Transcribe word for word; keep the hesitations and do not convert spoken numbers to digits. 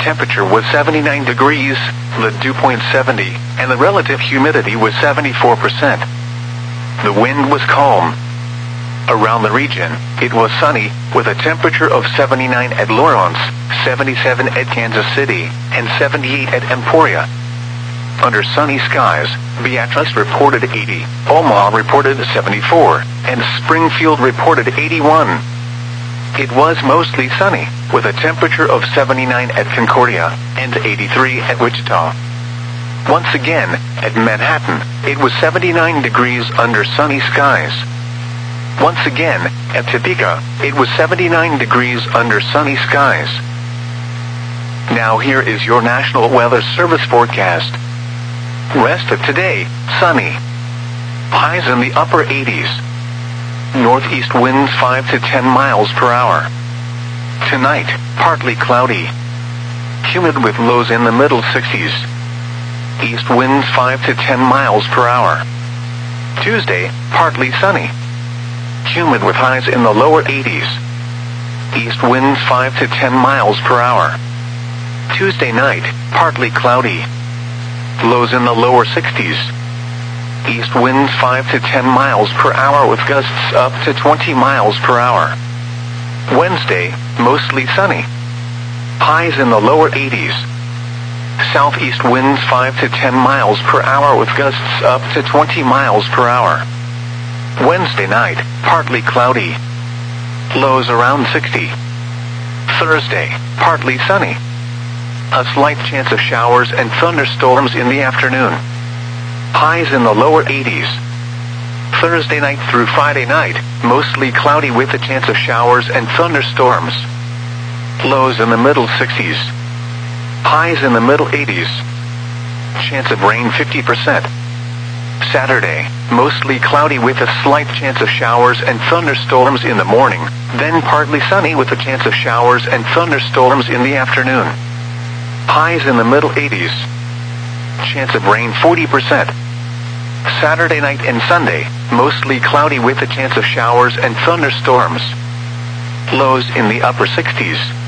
temperature was seventy-nine degrees, the dew point seventy, and the relative humidity was seventy-four percent. The wind was calm. Around the region, it was sunny, with a temperature of seventy-nine at Lawrence, seventy-seven at Kansas City, and seventy-eight at Emporia. Under sunny skies, Beatrice reported eighty, Omaha reported seventy-four, and Springfield reported eighty-one. It was mostly sunny, with a temperature of seventy-nine at Concordia, and eighty-three at Wichita. Once again, at Manhattan, it was seventy-nine degrees under sunny skies. Once again, at Topeka, it was seventy-nine degrees under sunny skies. Now here is your National Weather Service forecast. Rest of today, sunny. Highs in the upper eighties. Northeast winds five to ten miles per hour. Tonight, partly cloudy. Humid with lows in the middle sixties. East winds five to ten miles per hour. Tuesday, partly sunny. Humid with highs in the lower eighties. East winds five to ten miles per hour. Tuesday night, partly cloudy. Lows in the lower sixties. East winds five to ten miles per hour with gusts up to twenty miles per hour. Wednesday, mostly sunny. Highs in the lower eighties. Southeast winds five to ten miles per hour with gusts up to twenty miles per hour. Wednesday night, partly cloudy. Lows around sixty. Thursday, partly sunny. A slight chance of showers and thunderstorms in the afternoon. Highs in the lower eighties. Thursday night through Friday night, mostly cloudy with a chance of showers and thunderstorms. Lows in the middle sixties. Highs in the middle eighties. Chance of rain fifty percent. Saturday, mostly cloudy with a slight chance of showers and thunderstorms in the morning, then partly sunny with a chance of showers and thunderstorms in the afternoon. Highs in the middle eighties. Chance of rain forty percent. Saturday night and Sunday, mostly cloudy with a chance of showers and thunderstorms. Lows in the upper sixties.